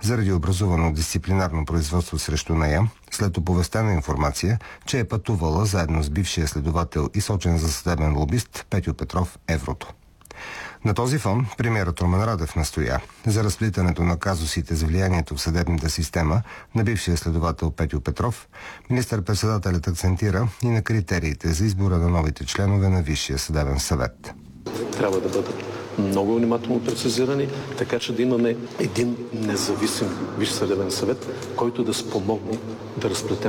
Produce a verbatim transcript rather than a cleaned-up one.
заради образувано дисциплинарно производство срещу нея, след оповестена информация, че е пътувала заедно с бившия следовател и сочен за съдебен лобист Петьо Петров Еврото. На този фон премиерът Румен Радев настоя за разплитането на казусите с влиянието в съдебната система на бившия следовател Петьо Петров. Министър-председателят акцентира и на критериите за избора на новите членове на Висшия съдебен съвет. Трябва да бъдат много внимателно прецизирани, така че да имаме един независим Висш съдебен съвет, който да спомогне да разплетем